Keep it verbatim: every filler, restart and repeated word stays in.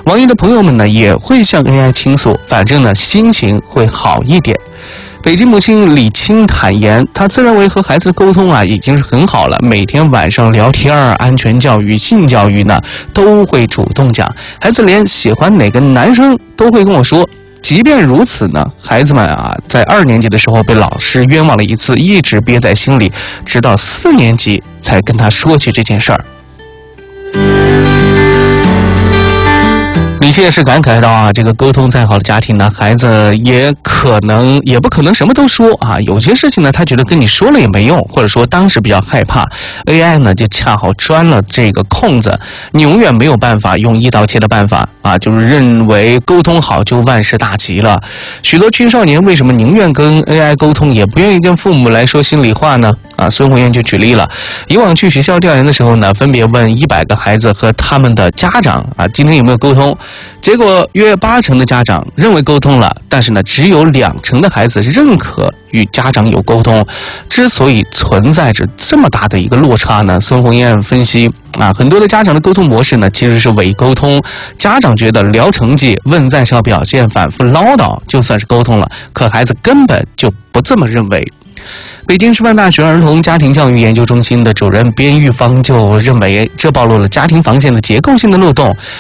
网易的朋友们呢也会向 A I 倾诉，反正呢心情会好一点。北京母亲李青坦言，她自认为和孩子的沟通啊已经是很好了，每天晚上聊天儿、安全教育、性教育呢都会主动讲，孩子连喜欢哪个男生都会跟我说。即便如此呢，孩子们啊在二年级的时候被老师冤枉了一次，一直憋在心里，直到四年级才跟他说起这件事儿。李现也是感慨到啊，这个沟通再好的家庭呢，孩子也可能也不可能什么都说啊。有些事情呢，他觉得跟你说了也没用，或者说当时比较害怕 ，A I 呢就恰好钻了这个空子，你永远没有办法用一刀切的办法啊，就是认为沟通好就万事大吉了。许多青少年为什么宁愿跟 A I 沟通，也不愿意跟父母来说心里话呢？啊，孙红艳就举例了，以往去学校调研的时候呢，分别问一百个孩子和他们的家长啊，今天有没有沟通？结果约八成的家长认为沟通了，但是呢，只有两成的孩子认可与家长有沟通。之所以存在着这么大的一个落差呢，孙红艳分析啊，很多的家长的沟通模式呢，其实是伪沟通。家长觉得聊成绩、问在校表现、反复唠叨就算是沟通了，可孩子根本就不这么认为。北京师范大学儿童家庭教育研究中心的主任边玉芳就认为，这暴露了家庭防线的结构性的漏洞。